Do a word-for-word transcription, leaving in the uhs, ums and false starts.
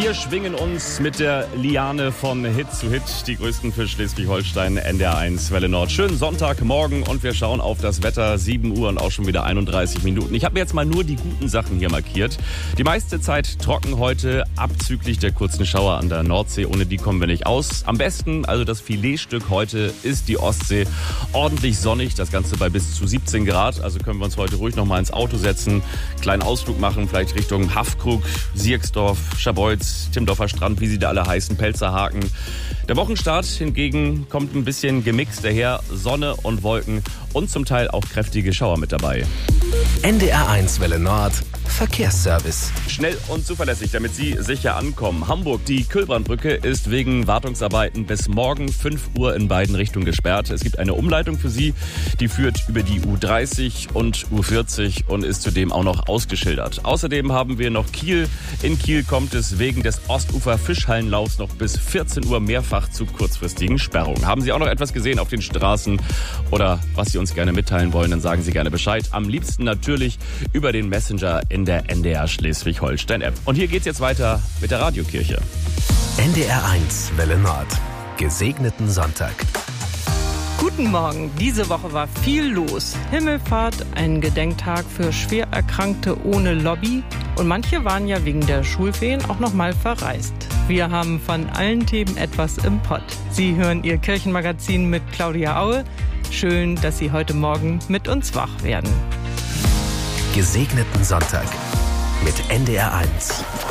Wir schwingen uns mit der Liane von Hit zu Hit, die größten für Schleswig-Holstein, N D R eins Welle Nord. Schönen Sonntagmorgen und wir schauen auf das Wetter, sieben Uhr und auch schon wieder einunddreißig Minuten. Ich habe mir jetzt mal nur die guten Sachen hier markiert. Die meiste Zeit trocken heute, abzüglich der kurzen Schauer an der Nordsee. Ohne die kommen wir nicht aus. Am besten, also das Filetstück heute, ist die Ostsee. Ordentlich sonnig, das Ganze bei bis zu siebzehn Grad. Also können wir uns heute ruhig noch mal ins Auto setzen, kleinen Ausflug machen, vielleicht Richtung Haffkrug, Sierksdorf, Scharbeutz, Timmendorfer Strand, wie sie da alle heißen, Pelzerhaken. Der Wochenstart hingegen kommt ein bisschen gemixt daher, Sonne und Wolken und zum Teil auch kräftige Schauer mit dabei. N D R eins Welle Nord Verkehrsservice. Schnell und zuverlässig, damit Sie sicher ankommen. Hamburg, die Kühlbrandbrücke ist wegen Wartungsarbeiten bis morgen fünf Uhr in beiden Richtungen gesperrt. Es gibt eine Umleitung für Sie, die führt über die U dreißig und U vierzig und ist zudem auch noch ausgeschildert. Außerdem haben wir noch Kiel. In Kiel kommt es wegen des Ostufer-Fischhallenlaufs noch bis vierzehn Uhr mehrfach zu kurzfristigen Sperrungen. Haben Sie auch noch etwas gesehen auf den Straßen oder was Sie uns gerne mitteilen wollen, dann sagen Sie gerne Bescheid. Am liebsten natürlich über den Messenger in der N D R Schleswig-Holstein-App. Und hier geht's jetzt weiter mit der Radiokirche. N D R eins Welle Nord. Gesegneten Sonntag. Guten Morgen. Diese Woche war viel los. Himmelfahrt, ein Gedenktag für Schwererkrankte ohne Lobby. Und manche waren ja wegen der Schulferien auch noch mal verreist. Wir haben von allen Themen etwas im Pott. Sie hören Ihr Kirchenmagazin mit Claudia Aue. Schön, dass Sie heute Morgen mit uns wach werden. Gesegneten Sonntag mit N D R eins.